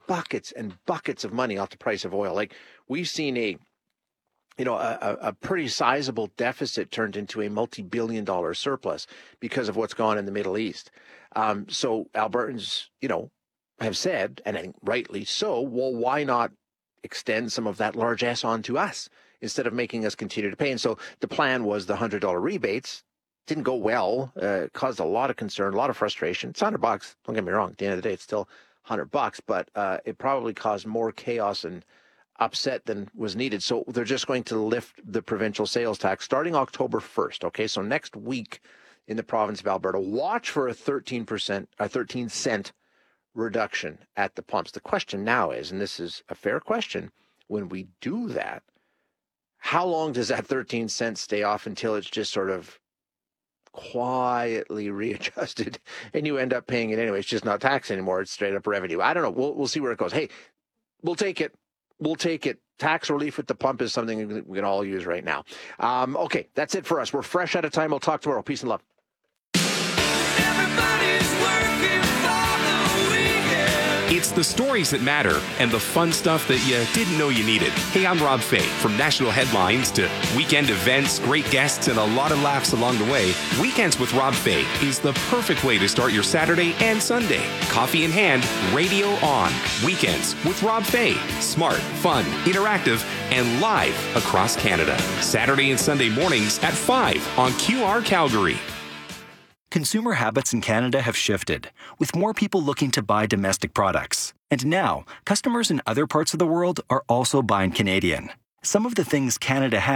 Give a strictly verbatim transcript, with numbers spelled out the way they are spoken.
buckets and buckets of money off the price of oil. Like, we've seen a, you know, a, a pretty sizable deficit turned into a multi-billion dollar surplus because of what's gone on in the Middle East. Um, so Albertans, you know, have said, and I think rightly so, well, why not extend some of that largesse onto us instead of making us continue to pay? And so the plan was the one hundred dollars rebates. Didn't go well, uh, caused a lot of concern, a lot of frustration. It's one hundred bucks. Don't get me wrong. At the end of the day, it's still one hundred bucks, but uh, it probably caused more chaos and upset than was needed. So they're just going to lift the provincial sales tax starting October first. Okay, so next week in the province of Alberta, watch for a thirteen percent, a thirteen cent reduction at the pumps. The question now is, and this is a fair question, when we do that, how long does that thirteen cents stay off until it's just sort of quietly readjusted and you end up paying it anyway? It's just not tax anymore. It's straight up revenue. I don't know. We'll, we'll see where it goes. Hey, we'll take it. We'll take it. Tax relief at the pump is something we can all use right now. Um, okay, that's it for us. We're fresh out of time. We'll talk tomorrow. Peace and love. It's the stories that matter and the fun stuff that you didn't know you needed. Hey, I'm Rob Fay. From national headlines to weekend events, great guests, and a lot of laughs along the way, Weekends with Rob Fay is the perfect way to start your Saturday and Sunday. Coffee in hand, radio on. Weekends with Rob Fay. Smart, fun, interactive, and live across Canada. Saturday and Sunday mornings at five on Q R Calgary. Consumer habits in Canada have shifted, with more people looking to buy domestic products. And now, customers in other parts of the world are also buying Canadian. Some of the things Canada has